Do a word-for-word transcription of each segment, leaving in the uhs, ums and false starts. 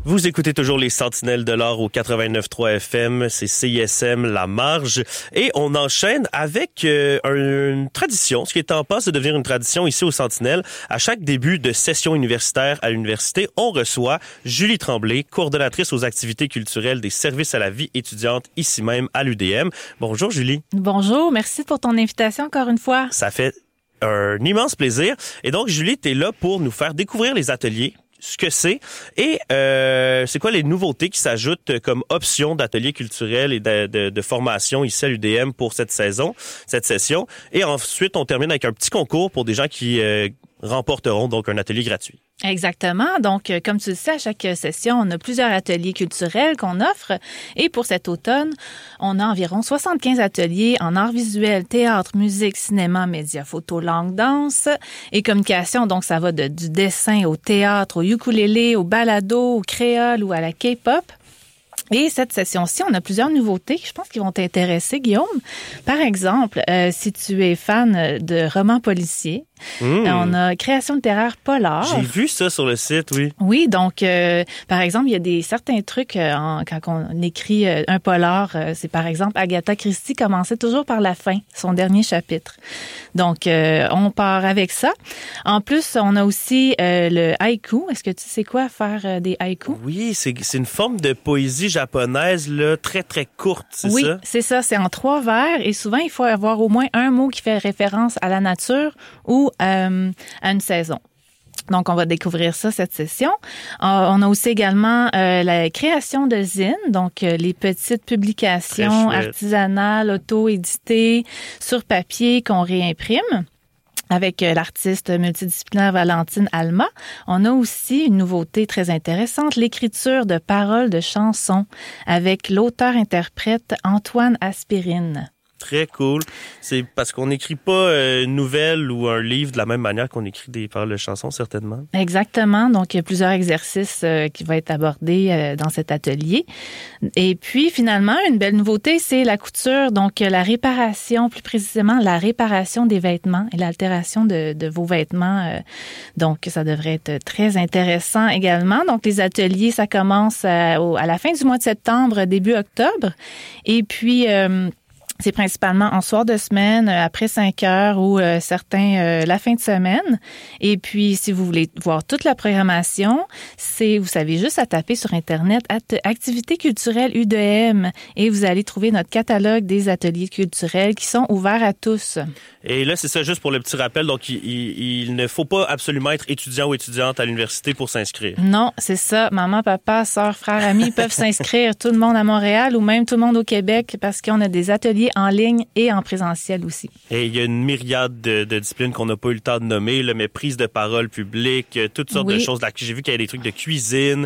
Vous écoutez toujours les Sentinelles de l'Or au quatre-vingt-neuf point trois F M, c'est C I S M La Marge, et on enchaîne avec euh, une tradition, ce qui est en passe de devenir une tradition ici aux Sentinelles. À chaque début de session universitaire à l'université, on reçoit Julie Tremblay, coordonnatrice aux activités culturelles des services à la vie étudiante ici même à l'U D M. Bonjour Julie. Bonjour, merci pour ton invitation encore une fois. Ça fait un immense plaisir. Et donc Julie, t'es là pour nous faire découvrir les ateliers, ce que c'est, et euh, c'est quoi les nouveautés qui s'ajoutent comme options d'ateliers culturels et de, de, de formation ici à l'U D M pour cette saison, cette session. Et ensuite, on termine avec un petit concours pour des gens qui euh, remporteront donc un atelier gratuit. Exactement. Donc, comme tu le sais, à chaque session, on a plusieurs ateliers culturels qu'on offre. Et pour cet automne, on a environ soixante-quinze ateliers en arts visuels, théâtre, musique, cinéma, médias, photo, langue, danse et communication. Donc, ça va de, du dessin au théâtre, au ukulélé, au balado, au créole ou à la K-pop. Et cette session-ci, on a plusieurs nouveautés, je pense, qui vont t'intéresser, Guillaume. Par exemple, euh, si tu es fan de romans policiers, mmh. on a création littéraire polar. J'ai vu ça sur le site, oui. Oui, donc, euh, par exemple, il y a des certains trucs euh, en, quand on écrit euh, un polar. Euh, c'est par exemple, Agatha Christie commençait toujours par la fin, son dernier chapitre. Donc, euh, on part avec ça. En plus, on a aussi euh, le haïku. Est-ce que tu sais quoi faire euh, des haïkus? Oui, c'est, c'est une forme de poésie japonaise, là, très, très courte, c'est oui, ça? Oui, c'est ça. C'est en trois vers et souvent, il faut avoir au moins un mot qui fait référence à la nature ou euh, à une saison. Donc, on va découvrir ça cette session. Euh, on a aussi également euh, la création de zines, donc euh, les petites publications artisanales, auto-éditées sur papier qu'on réimprime. Avec l'artiste multidisciplinaire Valentine Alma. On a aussi une nouveauté très intéressante, l'écriture de paroles de chansons avec l'auteur-interprète Antoine Aspirine. Très cool. C'est parce qu'on n'écrit pas une nouvelle ou un livre de la même manière qu'on écrit des paroles de chansons, certainement. Exactement. Donc, il y a plusieurs exercices euh, qui vont être abordés euh, dans cet atelier. Et puis, finalement, une belle nouveauté, c'est la couture. Donc, la réparation, plus précisément, la réparation des vêtements et l'altération de, de vos vêtements. Euh, donc, ça devrait être très intéressant également. Donc, les ateliers, ça commence à, à la fin du mois de septembre, début octobre. Et puis... Euh, C'est principalement en soir de semaine, après cinq heures ou euh, certains euh, la fin de semaine. Et puis, si vous voulez voir toute la programmation, c'est, vous savez juste à taper sur Internet « Activités culturelles U D M » et vous allez trouver notre catalogue des ateliers culturels qui sont ouverts à tous. Et là, c'est ça, juste pour le petit rappel, donc il, il, il ne faut pas absolument être étudiant ou étudiante à l'université pour s'inscrire. Non, c'est ça. Maman, papa, sœur, frère, amis peuvent s'inscrire, tout le monde à Montréal ou même tout le monde au Québec parce qu'on a des ateliers en ligne et en présentiel aussi. Et il y a une myriade de, de disciplines qu'on n'a pas eu le temps de nommer, là, mais prise de parole publique, toutes sortes oui. de choses. Là, j'ai vu qu'il y a des trucs de cuisine,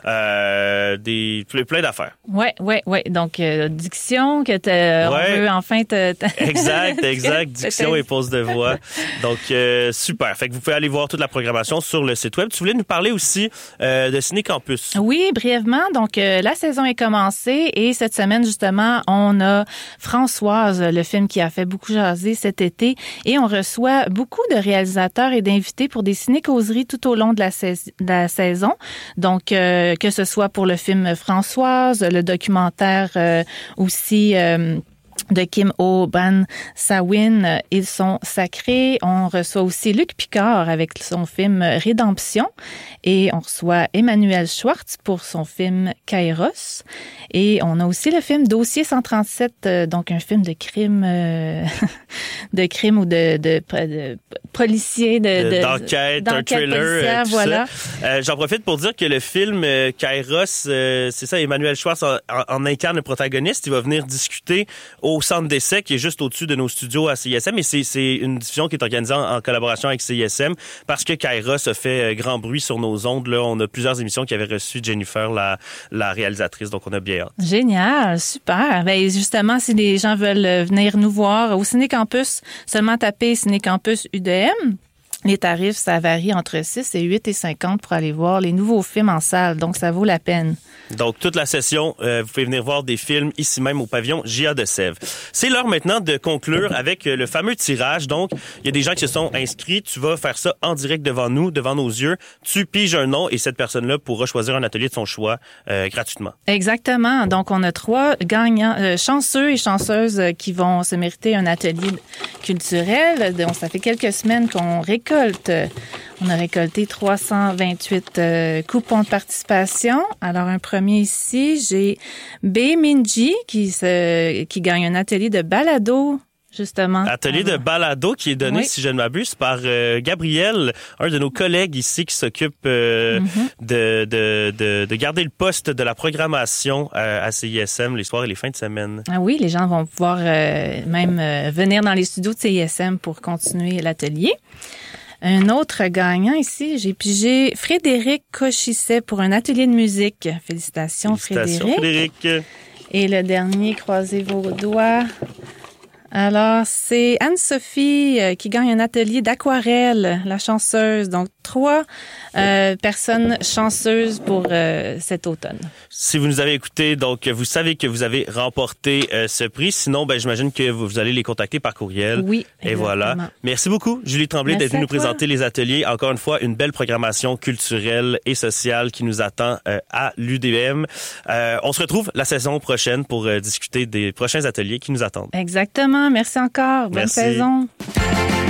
euh, des plein d'affaires. Oui, oui, oui. Donc, euh, diction, que ouais. on veut enfin te... te... Exact, exact. Diction et pose de voix. Donc, euh, super. Fait que vous pouvez aller voir toute la programmation sur le site web. Tu voulais nous parler aussi euh, de Ciné Campus. Oui, brièvement. Donc, euh, la saison est commencée et cette semaine, justement, on a Françoise, le film qui a fait beaucoup jaser cet été, et on reçoit beaucoup de réalisateurs et d'invités pour des ciné-causeries tout au long de la, sais- de la saison. Donc, euh, que ce soit pour le film Françoise, le documentaire euh, aussi... Euh, de Kim Oh-ban Sawin, Ils sont sacrés. On reçoit aussi Luc Picard avec son film Rédemption et on reçoit Emmanuel Schwartz pour son film Kairos. Et on a aussi le film Dossier cent trente-sept, donc un film de crime, euh, de crime ou de, de, de, de policier, de, de, de d'enquête, d'enquête, un thriller, tout voilà. ça. Euh, j'en profite pour dire que le film euh, Kairos, euh, c'est ça, Emmanuel Schwartz en, en, en incarne le protagoniste. Il va venir discuter au centre d'essai qui est juste au-dessus de nos studios à C I S M, et c'est, c'est une diffusion qui est organisée en, en collaboration avec C I S M parce que Kairos a fait grand bruit sur nos ondes. Là, on a plusieurs émissions qui avaient reçu Jennifer, la, la réalisatrice, donc on a bien hâte. Génial, super. Ben justement, si les gens veulent venir nous voir au Ciné Campus, seulement taper Ciné Campus U D M. Les tarifs, ça varie entre six et huit et cinquante pour aller voir les nouveaux films en salle. Donc, ça vaut la peine. Donc, toute la session, euh, vous pouvez venir voir des films ici même au pavillon J A de Sèvres. C'est l'heure maintenant de conclure avec le fameux tirage. Donc, il y a des gens qui se sont inscrits. Tu vas faire ça en direct devant nous, devant nos yeux. Tu piges un nom et cette personne-là pourra choisir un atelier de son choix euh, gratuitement. Exactement. Donc, on a trois gagnants, euh, chanceux et chanceuses euh, qui vont se mériter un atelier culturel. Donc, ça fait quelques semaines qu'on récolte. On a récolté trois cent vingt-huit euh, coupons de participation. Alors, un premier ici, j'ai B. Minji qui, se, qui gagne un atelier de balado, justement. Atelier de balado qui est donné, oui. si je ne m'abuse, par euh, Gabriel, un de nos collègues ici qui s'occupe euh, mm-hmm. de, de, de, de garder le poste de la programmation euh, à C I S M les soirs et les fins de semaine. Ah oui, les gens vont pouvoir euh, même euh, venir dans les studios de C I S M pour continuer l'atelier. Un autre gagnant ici, j'ai pigé Frédéric Cochisset pour un atelier de musique. Félicitations, Félicitations Frédéric. Frédéric. Et le dernier, croisez vos doigts. Alors, c'est Anne-Sophie euh, qui gagne un atelier d'aquarelle, la chanceuse. Donc, trois euh, personnes chanceuses pour euh, cet automne. Si vous nous avez écoutés, donc vous savez que vous avez remporté euh, ce prix. Sinon, ben j'imagine que vous, vous allez les contacter par courriel. Oui, exactement. Et voilà. Merci beaucoup, Julie Tremblay, Merci d'être venue nous toi. présenter les ateliers. Encore une fois, une belle programmation culturelle et sociale qui nous attend euh, à l'U D M. Euh, on se retrouve la saison prochaine pour euh, discuter des prochains ateliers qui nous attendent. Exactement. Merci encore. Bonne Merci. saison.